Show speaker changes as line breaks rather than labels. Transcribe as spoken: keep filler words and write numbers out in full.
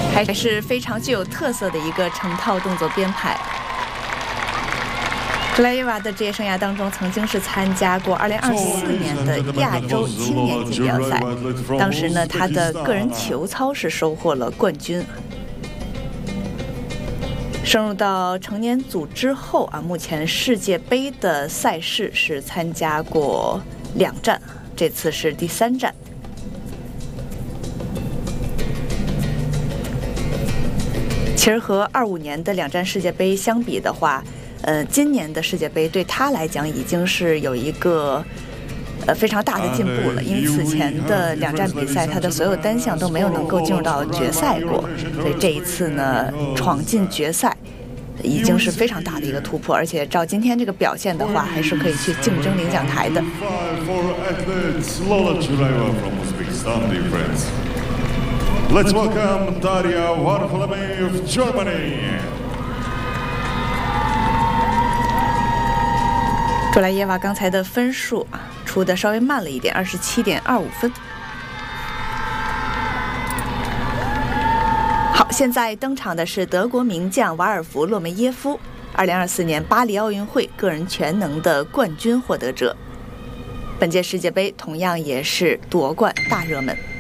还是非常具有特色的一个成套动作编排。克莱耶娃的职业生涯当中，曾经是参加过二零二四年的亚洲青年锦标赛，当时呢，他的个人球操是收获了冠军。升入到成年组之后啊，目前世界杯的赛事是参加过两站，这次是第三站。其实和二五年的两站世界杯相比的话，呃，今年的世界杯对他来讲已经是有一个呃非常大的进步了，因为此前的两站比赛，他的所有单项都没有能够进入到决赛过，所以这一次呢，闯进决赛已经是非常大的一个突破，而且照今天这个表现的话，还是可以去竞争领奖台的。
Let's welcome Daria Warfalame of Germany.
朱莱耶娃刚才的分数啊，出的稍微慢了一点，二十七点二五分。好，现在登场的是德国名将瓦尔弗洛梅耶夫，二零二四年巴黎奥运会个人全能的冠军获得者。本届世界杯同样也是夺冠大热门。